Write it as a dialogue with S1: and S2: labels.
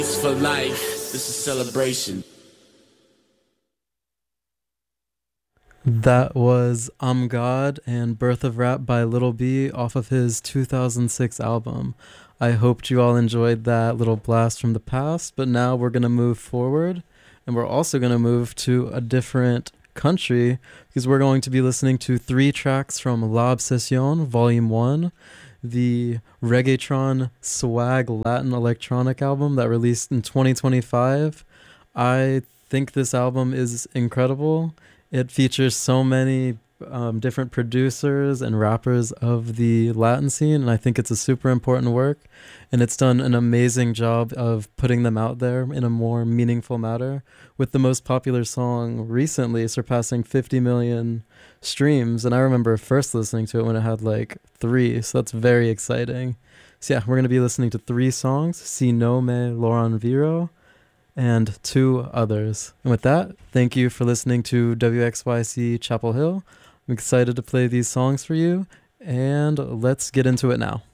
S1: It's for life. This is celebration.
S2: That was I'm God and Birth of Rap by Little B off of his 2006 album. I hoped you all enjoyed that little blast from the past, but now we're going to move forward and we're also going to move to a different country because we're going to be listening to 3 tracks from La Obsession Volume 1, the Reggaetron Swag Latin Electronic album that released in 2025. I think this album is incredible. It features so many different producers and rappers of the Latin scene, and I think it's a super important work. And it's done an amazing job of putting them out there in a more meaningful manner, with the most popular song recently surpassing 50 million streams. And I remember first listening to it when it had like 3, so that's very exciting. So yeah, we're going to be listening to 3 songs: Si No Me Laurent Viro, and 2 others. And with that, thank you for listening to WXYC Chapel Hill. I'm excited to play these songs for you, and let's get into it now.